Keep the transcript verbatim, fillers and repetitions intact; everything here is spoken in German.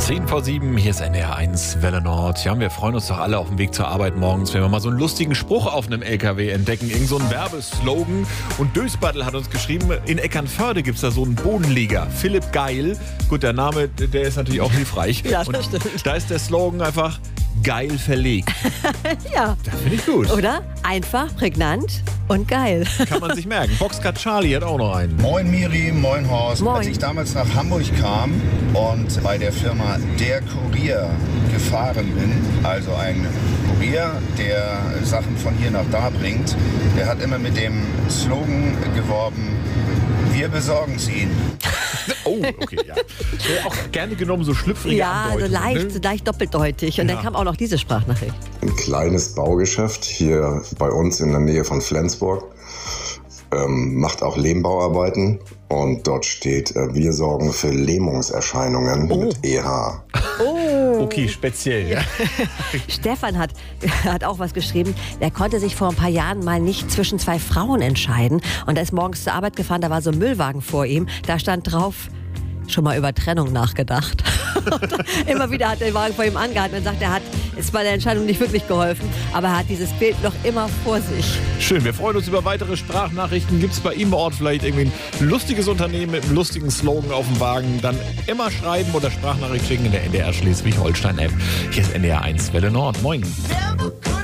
zehn vor sieben, hier ist N D R eins Welle Nord. Ja, wir freuen uns doch alle auf dem Weg zur Arbeit morgens, wenn wir mal so einen lustigen Spruch auf einem L K W entdecken, irgend so einen Werbeslogan. Und Dösbattel hat uns geschrieben, in Eckernförde gibt es da so einen Bodenleger, Philipp Geil. Gut, der Name, der ist natürlich auch hilfreich. Ja, das und stimmt. Da ist der Slogan einfach geil verlegt. Ja. Das finde ich gut. Oder? Einfach, prägnant und geil. Kann man sich merken. Boxcat Charlie hat auch noch einen. Moin Miri, moin Horst. Moin. Als ich damals nach Hamburg kam und bei der Firma Der Kurier gefahren bin, also ein Kurier, der Sachen von hier nach da bringt, der hat immer mit dem Slogan geworben, wir besorgen es Ihnen. Oh, okay, ja. Äh, auch gerne genommen so schlüpfrige Ja, so Andeutungen, leicht, ne? so leicht doppeldeutig. Und Ja. dann kam auch noch diese Sprachnachricht. Ein kleines Baugeschäft hier bei uns in der Nähe von Flensburg. Ähm, macht auch Lehmbauarbeiten und dort steht, äh, wir sorgen für Lähmungserscheinungen Oh. mit E H. Okay, speziell. Ja. Stefan hat, hat auch was geschrieben. Der konnte sich vor ein paar Jahren mal nicht zwischen zwei Frauen entscheiden. Und er ist morgens zur Arbeit gefahren, da war so ein Müllwagen vor ihm. Da stand drauf, schon mal über Trennung nachgedacht. Immer wieder hat der Wagen vor ihm angehalten und sagt, er hat, ist bei der Entscheidung nicht wirklich geholfen, aber er hat dieses Bild noch immer vor sich. Schön, wir freuen uns über weitere Sprachnachrichten. Gibt es bei ihm im Ort vielleicht irgendwie ein lustiges Unternehmen mit einem lustigen Slogan auf dem Wagen? Dann immer schreiben oder Sprachnachricht schicken in der N D R Schleswig-Holstein-App. Hier ist N D R eins Welle Nord. Moin.